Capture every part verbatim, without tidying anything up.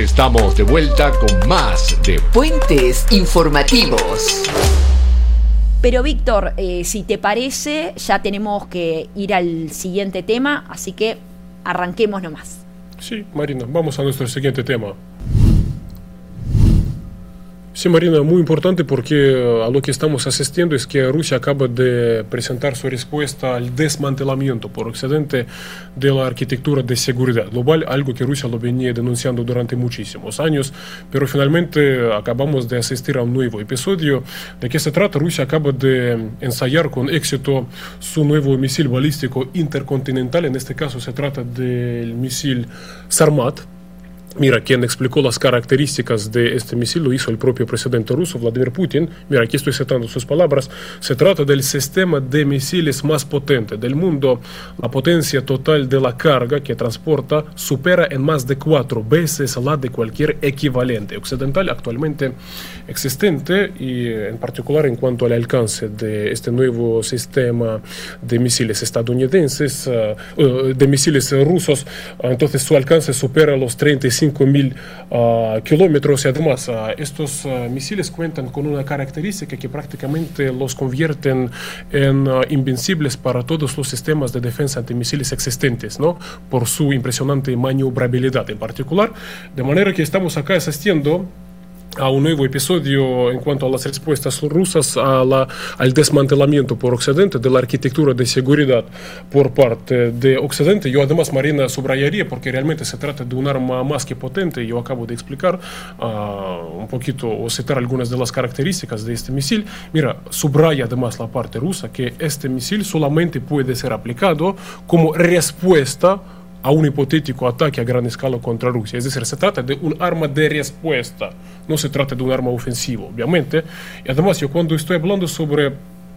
Estamos de vuelta con más de Puentes Informativos. Pero Víctor, eh, si te parece, ya tenemos que ir al siguiente tema, así que arranquemos nomás. Sí, Marina, vamos a nuestro siguiente tema. Sí, Marina, muy importante porque a lo que estamos asistiendo es que Rusia acaba de presentar su respuesta al desmantelamiento por Occidente de la arquitectura de seguridad global, algo que Rusia lo venía denunciando durante muchísimos años, pero finalmente acabamos de asistir a un nuevo episodio. ¿De qué se trata? Rusia acaba de ensayar con éxito su nuevo misil balístico intercontinental, en este caso se trata del misil Sarmat. Mira, quien explicó las características de este misil lo hizo el propio presidente ruso, Vladimir Putin. Mira, aquí estoy citando sus palabras. Se trata del sistema de misiles más potente del mundo. La potencia total de la carga que transporta supera en más de cuatro veces la de cualquier equivalente occidental actualmente existente, y en particular en cuanto al alcance de este nuevo sistema de misiles estadounidenses, uh, de misiles rusos. Entonces su alcance supera los treinta y cinco mil uh, kilómetros, y además uh, estos uh, misiles cuentan con una característica que prácticamente los convierten en uh, invencibles para todos los sistemas de defensa antimisiles existentes, ¿no? Por su impresionante maniobrabilidad en particular, de manera que estamos acá asistiendo a un nuevo episodio en cuanto a las respuestas rusas a la, al desmantelamiento por Occidente de la arquitectura de seguridad por parte de Occidente. Yo además, Marina, subrayaría, porque realmente se trata de un arma más que potente. Yo acabo de explicar uh, un poquito o citar algunas de las características de este misil. Mira, subraya además la parte rusa que este misil solamente puede ser aplicado como respuesta a un hipotético ataque a gran escala contra Rusia. Es decir, se trata de un arma de respuesta, no se trata de un arma ofensiva, obviamente. Y además, yo cuando estoy hablando sobre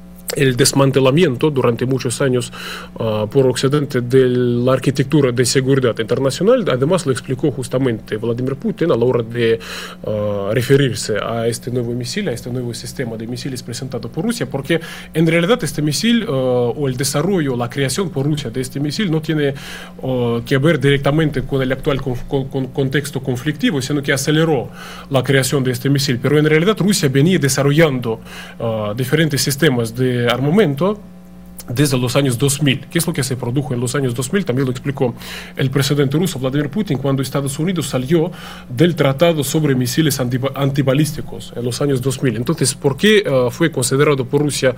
el desmantelamiento durante muchos años uh, por Occidente de la arquitectura de seguridad internacional, además lo explicó justamente Vladimir Putin a la hora de uh, referirse a este nuevo misil, a este nuevo sistema de misiles presentado por Rusia, porque en realidad este misil uh, o el desarrollo, la creación por Rusia de este misil no tiene uh, que ver directamente con el actual con, con, contexto conflictivo, sino que aceleró la creación de este misil. Pero en realidad Rusia venía desarrollando uh, diferentes sistemas de armamento desde los años dos mil. ¿Qué es lo que se produjo en los años dos mil? También lo explicó el presidente ruso Vladimir Putin cuando Estados Unidos salió del tratado sobre misiles antibalísticos en los años dos mil. Entonces, ¿por qué uh, fue considerado por Rusia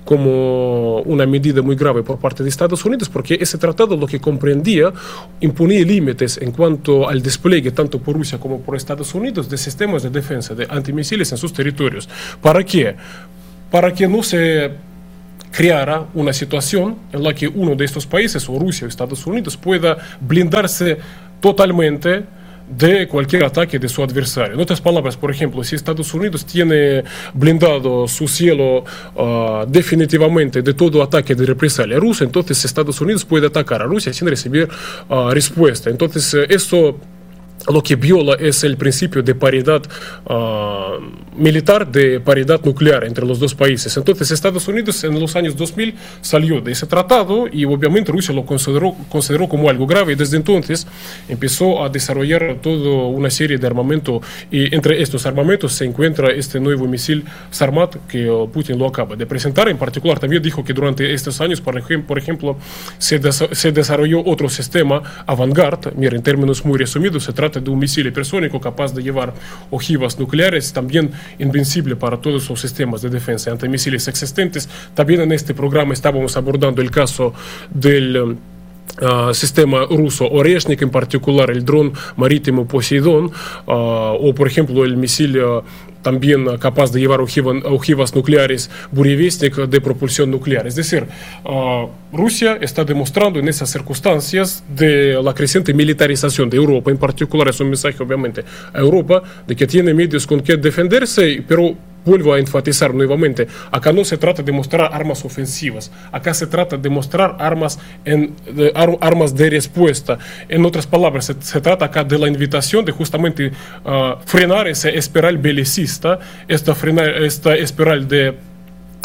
como una medida muy grave por parte de Estados Unidos? Porque ese tratado lo que comprendía imponía límites en cuanto al despliegue tanto por Rusia como por Estados Unidos de sistemas de defensa de antimisiles en sus territorios. ¿Para qué? Para que no se creara una situación en la que uno de estos países, o Rusia o Estados Unidos, pueda blindarse totalmente de cualquier ataque de su adversario. En otras palabras, por ejemplo, si Estados Unidos tiene blindado su cielo uh, definitivamente de todo ataque de represalia rusa, entonces Estados Unidos puede atacar a Rusia sin recibir uh, respuesta. Entonces, uh, esto lo que viola es el principio de paridad uh, militar, de paridad nuclear entre los dos países. Entonces Estados Unidos en los años dos mil salió de ese tratado y obviamente Rusia lo consideró, consideró como algo grave, y desde entonces empezó a desarrollar toda una serie de armamento, y entre estos armamentos se encuentra este nuevo misil Sarmat que uh, Putin lo acaba de presentar. En particular también dijo que durante estos años, por ejemplo, por ejemplo se, des- se desarrolló otro sistema Avangard. Mira, en términos muy resumidos, se trata de un misil hipersónico capaz de llevar ojivas nucleares, también invencible para todos los sistemas de defensa antimisiles existentes. También en este programa estábamos abordando el caso del Uh, sistema ruso Oreshnik, en particular el dron marítimo Poseidón, uh, o por ejemplo el misil uh, también uh, capaz de llevar ojivas, ojivas nucleares Burevestnik de propulsión nuclear. Es decir, uh, Rusia está demostrando en esas circunstancias de la creciente militarización de Europa, en particular es un mensaje obviamente a Europa de que tiene medios con que defenderse, pero vuelvo a enfatizar nuevamente, acá no se trata de mostrar armas ofensivas, acá se trata de mostrar armas, en, de, ar, armas de respuesta. En otras palabras, se, se trata acá de la invitación de justamente uh, frenar esa espiral belicista, esta, frenar, esta espiral de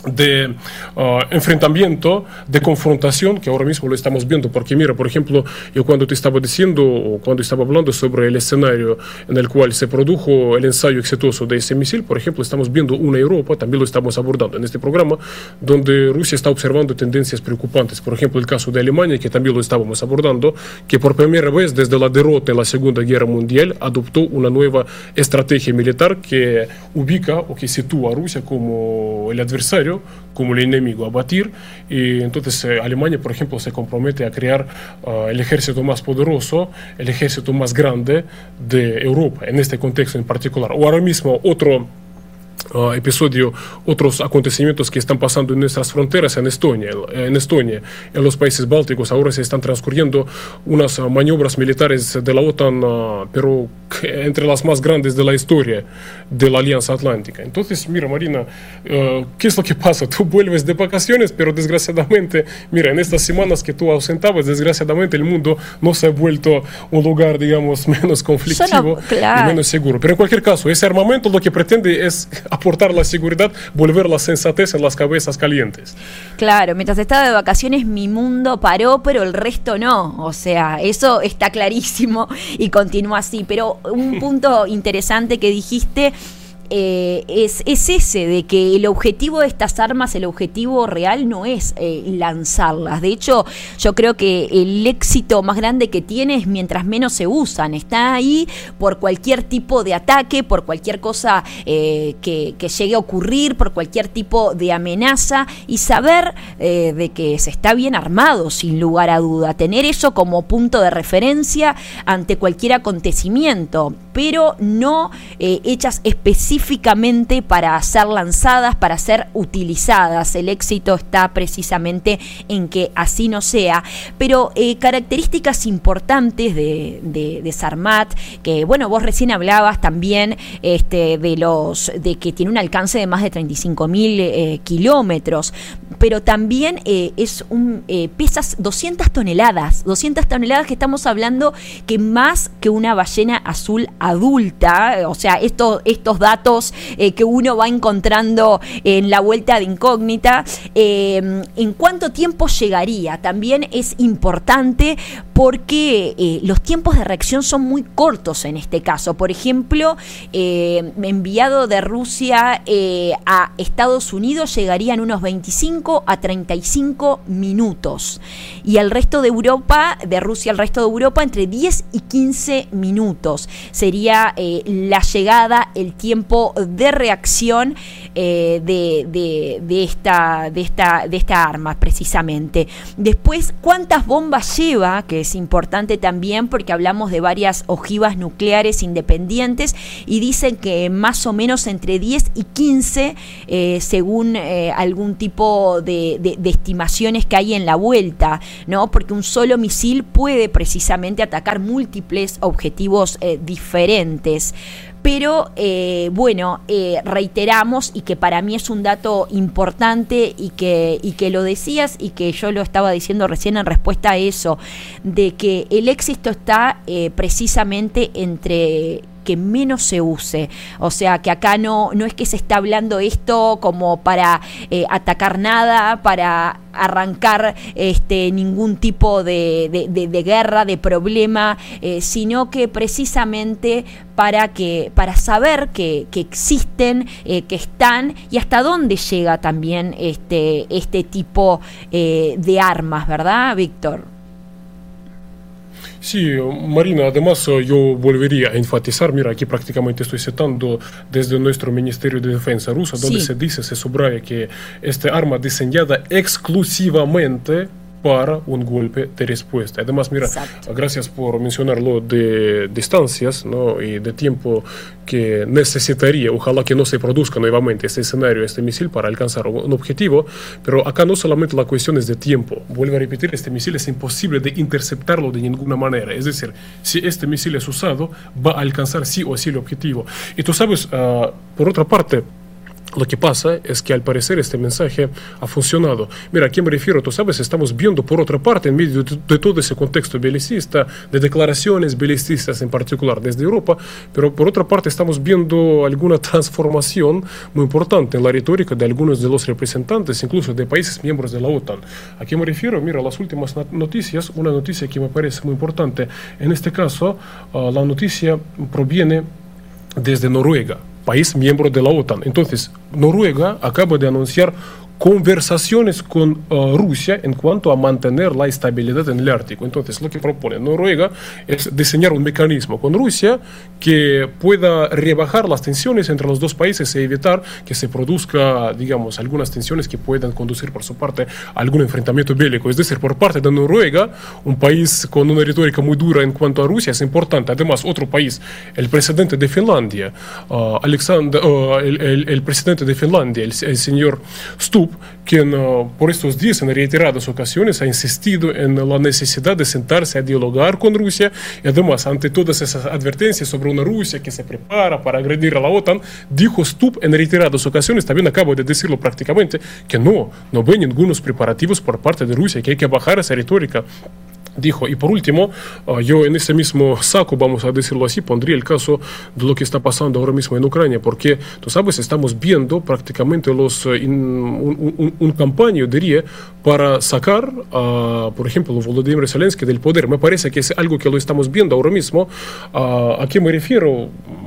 de uh, enfrentamiento, de confrontación, que ahora mismo lo estamos viendo, porque mira, por ejemplo, yo cuando te estaba diciendo, o cuando estaba hablando sobre el escenario en el cual se produjo el ensayo exitoso de ese misil, por ejemplo, estamos viendo una Europa, también lo estamos abordando en este programa, donde Rusia está observando tendencias preocupantes, por ejemplo, el caso de Alemania, que también lo estábamos abordando, que por primera vez desde la derrota en la Segunda Guerra Mundial adoptó una nueva estrategia militar que ubica o que sitúa a Rusia como el adversario, como el enemigo a batir, y entonces eh, Alemania, por ejemplo, se compromete a crear uh, el ejército más poderoso, el ejército más grande de Europa, en este contexto en particular. O ahora mismo otro Uh, episodio, otros acontecimientos que están pasando en nuestras fronteras en Estonia, en Estonia, en los países bálticos. Ahora se están transcurriendo unas uh, maniobras militares de la OTAN, uh, pero entre las más grandes de la historia de la Alianza Atlántica. Entonces, mira, Marina, uh, ¿qué es lo que pasa? Tú vuelves de vacaciones, pero desgraciadamente, mira, en estas semanas que tú ausentabas, desgraciadamente el mundo no se ha vuelto un lugar, digamos, menos conflictivo no, claro. y menos seguro. Pero en cualquier caso, ese armamento lo que pretende es aportar la seguridad, volver la sensatez en las cabezas calientes. Claro, mientras estaba de vacaciones mi mundo paró, pero el resto no. O sea, eso está clarísimo y continúa así. Pero un punto interesante que dijiste eh, es, es ese, de que el objetivo de estas armas, el objetivo real no es eh, lanzarlas. De hecho, yo creo que el éxito más grande que tiene es mientras menos se usan. Está ahí por cualquier tipo de ataque, por cualquier cosa eh, que, que llegue a ocurrir, por cualquier tipo de amenaza, y saber eh, de que se está bien armado, sin lugar a duda. Tener eso como punto de referencia ante cualquier acontecimiento, pero no eh, hechas específicamente para ser lanzadas, para ser utilizadas. El éxito está precisamente en que así no sea. Pero eh, características importantes de, de, de Sarmat, que bueno, vos recién hablabas también este, de los de que tiene un alcance de más de treinta y cinco mil eh, kilómetros, pero también eh, es un eh, pesas doscientas toneladas, doscientas toneladas, que estamos hablando que más que una ballena azul adulta. O sea, esto, estos datos Eh, que uno va encontrando en la vuelta de incógnita. Eh, ¿En cuánto tiempo llegaría? También es importante porque eh, los tiempos de reacción son muy cortos en este caso. Por ejemplo, eh, enviado de Rusia eh, a Estados Unidos llegarían unos veinticinco a treinta y cinco minutos. Y al resto de Europa, de Rusia al resto de Europa, entre diez y quince minutos. Sería eh, la llegada, el tiempo de reacción eh, de, de, de, esta, de, esta, de esta arma precisamente. Después, ¿cuántas bombas lleva? Que es importante también porque hablamos de varias ojivas nucleares independientes y dicen que más o menos entre diez y quince eh, según eh, algún tipo de, de, de estimaciones que hay en la vuelta, ¿no? Porque un solo misil puede precisamente atacar múltiples objetivos eh, diferentes. Pero eh, bueno, eh, reiteramos, y que para mí es un dato importante y que, y que lo decías y que yo lo estaba diciendo recién en respuesta a eso, de que el éxito está eh, precisamente entre que menos se use. O sea, que acá no, no es que se está hablando esto como para eh, atacar nada, para arrancar este, ningún tipo de, de, de, de guerra, de problema, eh, sino que precisamente para que para saber que, que existen, eh, que están, y hasta dónde llega también este, este tipo eh, de armas, ¿verdad, Víctor? Sí, Marina, además yo volvería a enfatizar, mira, aquí prácticamente estoy citando desde nuestro Ministerio de Defensa ruso, donde sí se dice, se subraya que esta arma diseñada exclusivamente para un golpe de respuesta. Además, mira, exacto, gracias por mencionarlo de distancias, ¿no? Y de tiempo que necesitaría, ojalá que no se produzca nuevamente este escenario, este misil para alcanzar un objetivo, pero acá no solamente la cuestión es de tiempo. Vuelvo a repetir, este misil es imposible de interceptarlo de ninguna manera. Es decir, si este misil es usado, va a alcanzar sí o sí el objetivo. Y tú sabes, uh, por otra parte, Lo que pasa es que al parecer este mensaje ha funcionado. Mira, ¿a qué me refiero? Tú sabes, estamos viendo por otra parte, en medio de, de todo ese contexto belicista, de declaraciones belicistas en particular desde Europa, pero por otra parte estamos viendo alguna transformación muy importante en la retórica de algunos de los representantes, incluso de países miembros de la OTAN. ¿A qué me refiero? Mira, las últimas noticias, una noticia que me parece muy importante. En este caso, uh, la noticia proviene desde Noruega, país miembro de la OTAN. Entonces, Noruega acaba de anunciar conversaciones con uh, Rusia en cuanto a mantener la estabilidad en el Ártico. Entonces, lo que propone Noruega es diseñar un mecanismo con Rusia que pueda rebajar las tensiones entre los dos países e evitar que se produzca, digamos, algunas tensiones que puedan conducir por su parte a algún enfrentamiento bélico. Es decir, por parte de Noruega, un país con una retórica muy dura en cuanto a Rusia, es importante. Además, otro país, el presidente de Finlandia, uh, Alexander, uh, el, el, el presidente de Finlandia, el, el señor Stubb, quien uh, por estos días en reiteradas ocasiones ha insistido en la necesidad de sentarse a dialogar con Rusia, y además, ante todas esas advertencias sobre una Rusia que se prepara para agredir a la OTAN, dijo Stubb en reiteradas ocasiones, también acabo de decirlo prácticamente, que no, no ve ningunos preparativos por parte de Rusia, que hay que bajar esa retórica. Dijo, y por último, uh, yo en ese mismo saco, vamos a decirlo así, pondría el caso de lo que está pasando ahora mismo en Ucrania, porque, tú sabes, estamos viendo prácticamente los, uh, in, un, un, un campaña, diría, para sacar, uh, por ejemplo, a Volodymyr Zelensky del poder. Me parece que es algo que lo estamos viendo ahora mismo. Uh, ¿A qué me refiero?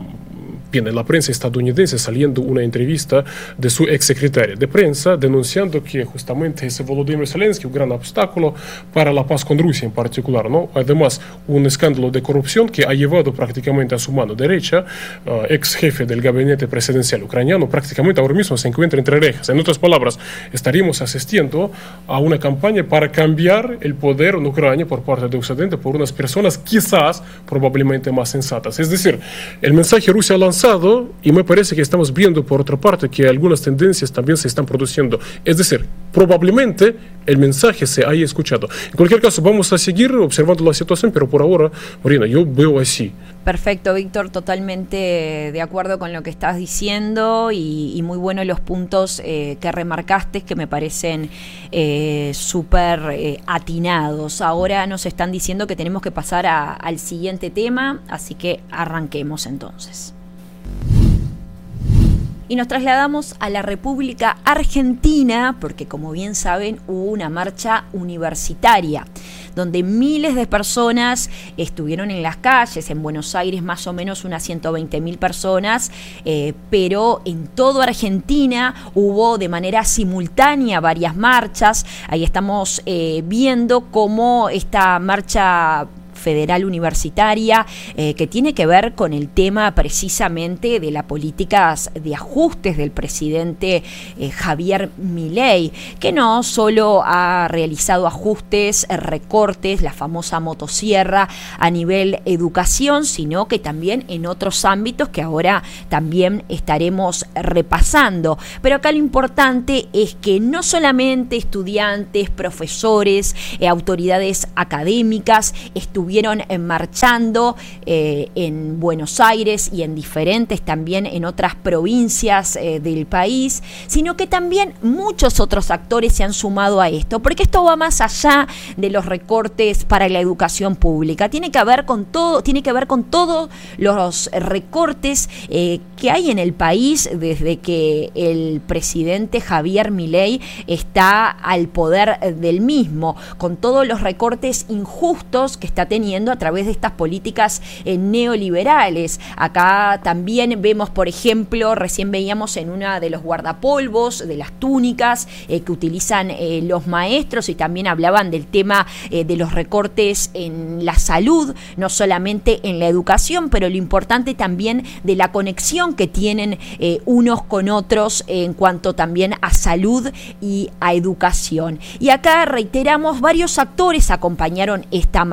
Bien, en la prensa estadounidense saliendo una entrevista de su exsecretaria de prensa denunciando que justamente ese Volodymyr Zelensky un gran obstáculo para la paz con Rusia en particular, ¿no? Además, un escándalo de corrupción que ha llevado prácticamente a su mano derecha, uh, ex jefe del gabinete presidencial ucraniano, prácticamente ahora mismo se encuentra entre rejas. En otras palabras, estaríamos asistiendo a una campaña para cambiar el poder en Ucrania por parte de Occidente por unas personas quizás probablemente más sensatas. Es decir, el mensaje Rusia ha lanzado, y me parece que estamos viendo por otra parte que algunas tendencias también se están produciendo. Es decir, probablemente el mensaje se haya escuchado. En cualquier caso, vamos a seguir observando la situación, pero por ahora, Marina, yo veo así. Perfecto, Víctor, totalmente de acuerdo con lo que estás diciendo y, y muy buenos los puntos eh, que remarcaste, que me parecen eh, súper eh, atinados. Ahora nos están diciendo que tenemos que pasar a, al siguiente tema, así que arranquemos entonces. Y nos trasladamos a la República Argentina porque, como bien saben, hubo una marcha universitaria donde miles de personas estuvieron en las calles. En Buenos Aires más o menos unas ciento veinte mil personas, eh, pero en toda Argentina hubo de manera simultánea varias marchas. Ahí estamos eh, viendo cómo esta marcha federal universitaria, eh, que tiene que ver con el tema precisamente de las políticas de ajustes del presidente eh, Javier Milei, que no solo ha realizado ajustes, eh, recortes, la famosa motosierra a nivel educación, sino que también en otros ámbitos que ahora también estaremos repasando. Pero acá lo importante es que no solamente estudiantes, profesores, eh, autoridades académicas estuvieron marchando eh, en Buenos Aires y en diferentes también en otras provincias eh, del país, sino que también muchos otros actores se han sumado a esto, porque esto va más allá de los recortes para la educación pública. Tiene que ver con todo, tiene que ver con todos los recortes eh, que hay en el país desde que el presidente Javier Milei está al poder del mismo, con todos los recortes injustos que está teniendo a través de estas políticas eh, neoliberales. Acá también vemos, por ejemplo, recién veíamos en una de los guardapolvos, de las túnicas eh, que utilizan eh, los maestros, y también hablaban del tema eh, de los recortes en la salud, no solamente en la educación, pero lo importante también de la conexión que tienen eh, unos con otros eh, en cuanto también a salud y a educación. Y acá reiteramos, varios actores acompañaron esta marcha,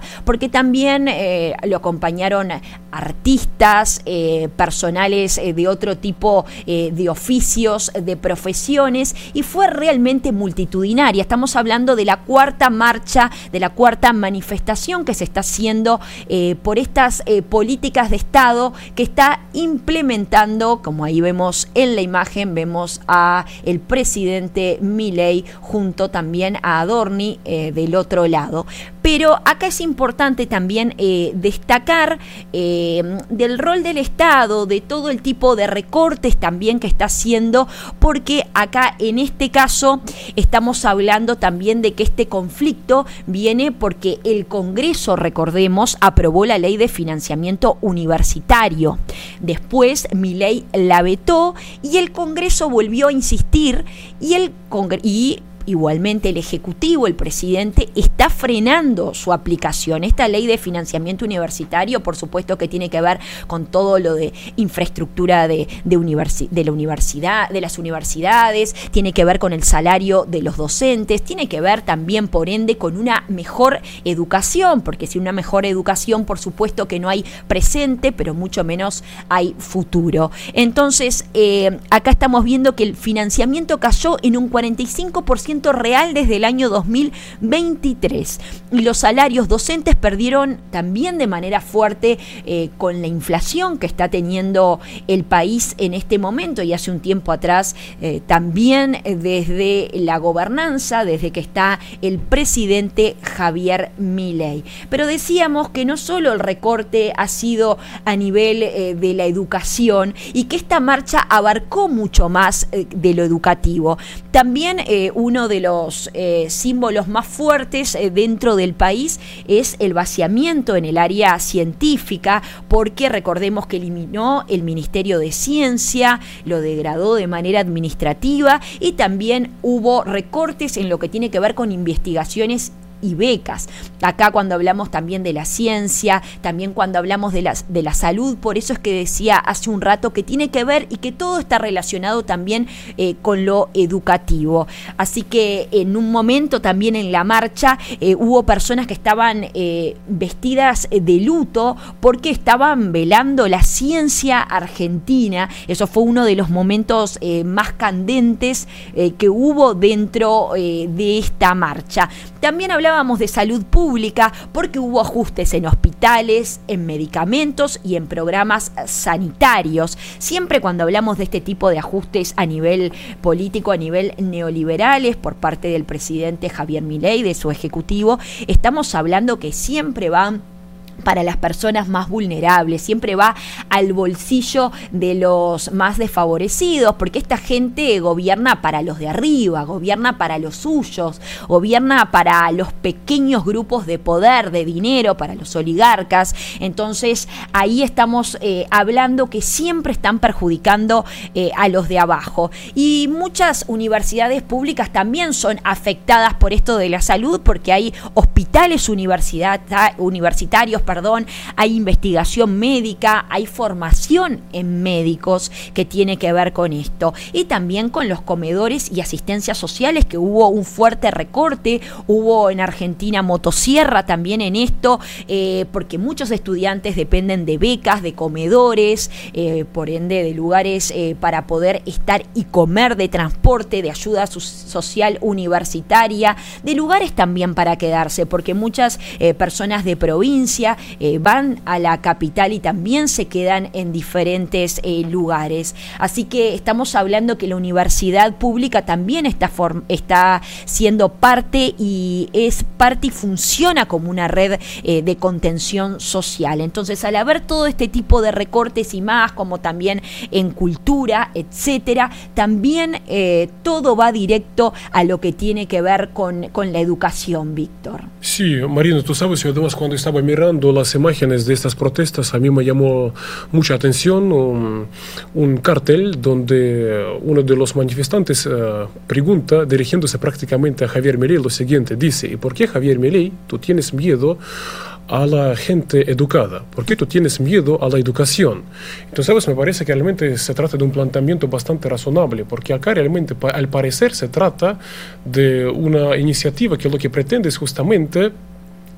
porque también eh, lo acompañaron artistas, eh, personales eh, de otro tipo eh, de oficios, de profesiones, y fue realmente multitudinaria. Estamos hablando de la cuarta marcha, de la cuarta manifestación que se está haciendo eh, por estas eh, políticas de Estado que está implementando, como ahí vemos en la imagen, vemos a el presidente Milei junto también a Adorni eh, del otro lado. Pero acá es importante también eh, destacar eh, del rol del Estado, de todo el tipo de recortes también que está haciendo, porque acá en este caso estamos hablando también de que este conflicto viene porque el Congreso, recordemos, aprobó la ley de financiamiento universitario. Después Milei la vetó y el Congreso volvió a insistir y el Congreso... Y igualmente el Ejecutivo, el presidente, está frenando su aplicación. Esta ley de financiamiento universitario, por supuesto que tiene que ver con todo lo de infraestructura de, de, universi- de la universidad, de las universidades, tiene que ver con el salario de los docentes, tiene que ver también, por ende, con una mejor educación, porque sin una mejor educación, por supuesto que no hay presente, pero mucho menos hay futuro. Entonces, eh, acá estamos viendo que el financiamiento cayó en un cuarenta y cinco por ciento real desde el año dos mil veintitrés y los salarios docentes perdieron también de manera fuerte eh, con la inflación que está teniendo el país en este momento y hace un tiempo atrás eh, también desde la gobernanza, desde que está el presidente Javier Milei. Pero decíamos que no solo el recorte ha sido a nivel eh, de la educación y que esta marcha abarcó mucho más eh, de lo educativo. También eh, uno de los eh, símbolos más fuertes eh, dentro del país es el vaciamiento en el área científica, porque recordemos que eliminó el Ministerio de Ciencia, lo degradó de manera administrativa y también hubo recortes en lo que tiene que ver con investigaciones y becas. Acá cuando hablamos también de la ciencia, también cuando hablamos de la, de la salud, por eso es que decía hace un rato que tiene que ver y que todo está relacionado también eh, con lo educativo. Así que en un momento también en la marcha eh, hubo personas que estaban eh, vestidas de luto porque estaban velando la ciencia argentina. Eso fue uno de los momentos eh, más candentes eh, que hubo dentro eh, de esta marcha. También hablamos Hablábamos de salud pública porque hubo ajustes en hospitales, en medicamentos y en programas sanitarios. Siempre cuando hablamos de este tipo de ajustes a nivel político, a nivel neoliberales, por parte del presidente Javier Milei, de su ejecutivo, estamos hablando que siempre van para las personas más vulnerables, siempre va al bolsillo de los más desfavorecidos, porque esta gente gobierna para los de arriba, gobierna para los suyos, gobierna para los pequeños grupos de poder, de dinero, para los oligarcas. Entonces ahí estamos eh, hablando que siempre están perjudicando eh, a los de abajo. Y muchas universidades públicas también son afectadas por esto de la salud, porque hay hospitales universidad, universitarios, perdón, hay investigación médica, hay formación en médicos que tiene que ver con esto, y también con los comedores y asistencias sociales, que hubo un fuerte recorte, hubo en Argentina motosierra también en esto, eh, porque muchos estudiantes dependen de becas, de comedores, eh, por ende de lugares eh, para poder estar y comer, de transporte, de ayuda social universitaria, de lugares también para quedarse, porque muchas eh, personas de provincia Eh, van a la capital y también se quedan en diferentes eh, lugares. Así que estamos hablando que la universidad pública también está, form- está siendo parte y es parte y funciona como una red eh, de contención social. Entonces, al haber todo este tipo de recortes y más, como también en cultura, etcétera, también eh, todo va directo a lo que tiene que ver con, con la educación, Víctor. Sí, Marina, tú sabes, yo además cuando estaba mirando las imágenes de estas protestas, a mí me llamó mucha atención un, un cartel donde uno de los manifestantes uh, pregunta, dirigiéndose prácticamente a Javier Milei, lo siguiente, dice: ¿y por qué, Javier Milei, tú tienes miedo a la gente educada? ¿Por qué tú tienes miedo a la educación? Entonces, ¿sabes? Me parece que realmente se trata de un planteamiento bastante razonable, porque acá realmente, al parecer, se trata de una iniciativa que lo que pretende es justamente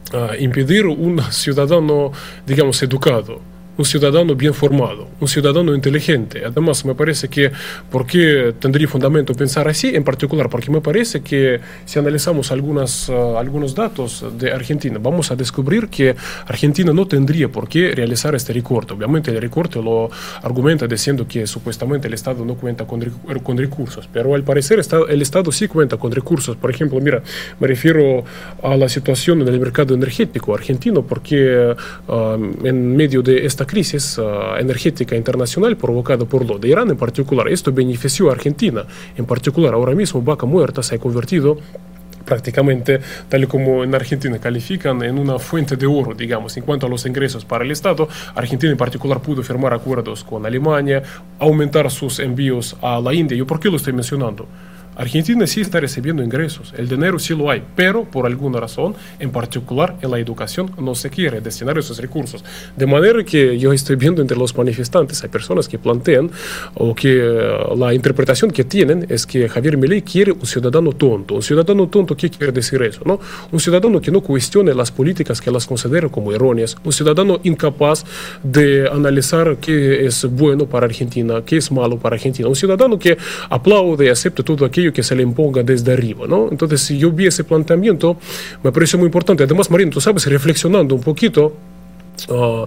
uh, impedir un ciudadano, digamos, educado, un ciudadano bien formado, un ciudadano inteligente. Además, me parece que, ¿por qué tendría fundamento pensar así? En particular, porque me parece que si analizamos algunas, uh, algunos datos de Argentina, vamos a descubrir que Argentina no tendría por qué realizar este recorte. Obviamente el recorte lo argumenta diciendo que supuestamente el Estado no cuenta con, con recursos, pero al parecer el Estado sí cuenta con recursos. Por ejemplo, mira, me refiero a la situación en el mercado energético argentino, porque uh, en medio de esta crisis uh, energética internacional provocada por lo de Irán en particular, esto benefició a Argentina. En particular, ahora mismo Vaca Muerta se ha convertido prácticamente, tal como en Argentina califican, en una fuente de oro, digamos. En cuanto a los ingresos para el Estado, Argentina en particular pudo firmar acuerdos con Alemania, aumentar sus envíos a la India. ¿Yo por qué lo estoy mencionando? Argentina sí está recibiendo ingresos, el dinero sí lo hay, pero por alguna razón, en particular en la educación, no se quiere destinar esos recursos. De manera que yo estoy viendo entre los manifestantes, hay personas que plantean, o que uh, la interpretación que tienen es que Javier Milei quiere un ciudadano tonto. Un ciudadano tonto, ¿qué quiere decir eso? ¿No? Un ciudadano que no cuestione las políticas, que las considere como erróneas. Un ciudadano incapaz de analizar qué es bueno para Argentina, qué es malo para Argentina. Un ciudadano que aplaude y acepta todo aquello que se le imponga desde arriba, ¿no? Entonces, si yo vi ese planteamiento, me pareció muy importante. Además, Marino, tú sabes, reflexionando un poquito uh,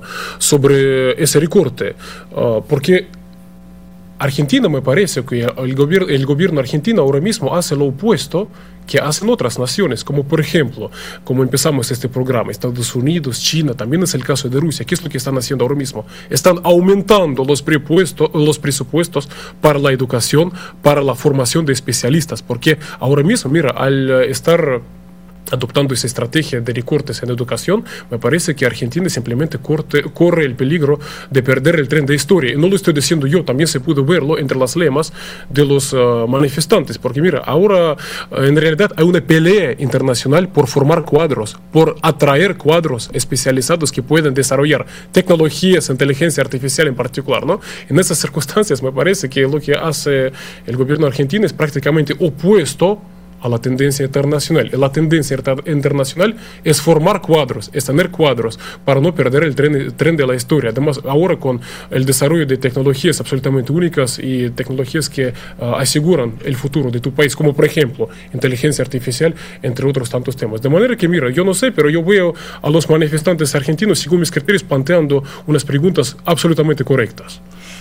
sobre ese recorte, uh, porque Argentina, me parece que el gobierno, el gobierno argentino ahora mismo hace lo opuesto que hacen otras naciones, como por ejemplo, como empezamos este programa, Estados Unidos, China, también es el caso de Rusia. ¿Qué es lo que están haciendo ahora mismo? Están aumentando los presupuestos, los presupuestos para la educación, para la formación de especialistas, porque ahora mismo, mira, al estar adoptando esa estrategia de recortes en educación, me parece que Argentina simplemente corte, corre el peligro de perder el tren de historia. Y no lo estoy diciendo yo, también se pudo verlo entre las lemas de los uh, manifestantes, porque mira, ahora uh, en realidad hay una pelea internacional por formar cuadros, por atraer cuadros especializados que pueden desarrollar tecnologías, inteligencia artificial en particular, ¿no? En esas circunstancias me parece que lo que hace el gobierno argentino es prácticamente opuesto a la tendencia internacional. La tendencia internacional es formar cuadros, es tener cuadros para no perder el tren, el tren de la historia. Además, ahora con el desarrollo de tecnologías absolutamente únicas y tecnologías que uh, aseguran el futuro de tu país, como por ejemplo inteligencia artificial, entre otros tantos temas. De manera que, mira, yo no sé, pero yo veo a los manifestantes argentinos, según mis criterios, planteando unas preguntas absolutamente correctas.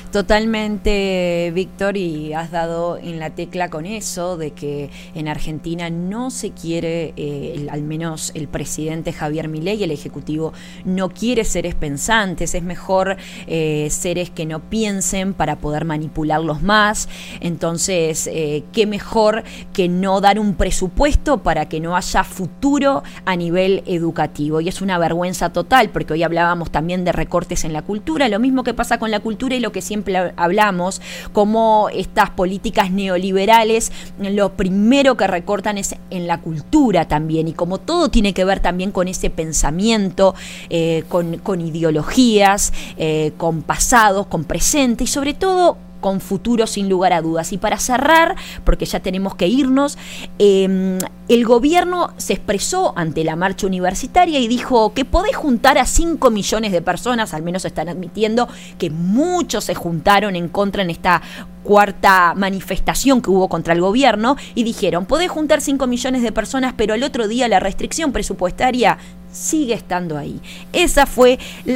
Totalmente, Víctor, y has dado en la tecla con eso, de que en Argentina no se quiere, eh, el, al menos el presidente Javier Milei, el ejecutivo, no quiere seres pensantes, es mejor eh, seres que no piensen para poder manipularlos más. Entonces, eh, qué mejor que no dar un presupuesto para que no haya futuro a nivel educativo. Y es una vergüenza total, porque hoy hablábamos también de recortes en la cultura, lo mismo que pasa con la cultura y lo que siempre hablamos, como estas políticas neoliberales lo primero que recortan es en la cultura también, y como todo tiene que ver también con ese pensamiento, eh, con, con ideologías, eh, con pasados, con presente y sobre todo con futuro, sin lugar a dudas. Y para cerrar, porque ya tenemos que irnos, eh, el gobierno se expresó ante la marcha universitaria y dijo que podés juntar a cinco millones de personas, al menos están admitiendo que muchos se juntaron en contra en esta cuarta manifestación que hubo contra el gobierno, y dijeron, podés juntar cinco millones de personas, pero al otro día la restricción presupuestaria sigue estando ahí. Esa fue la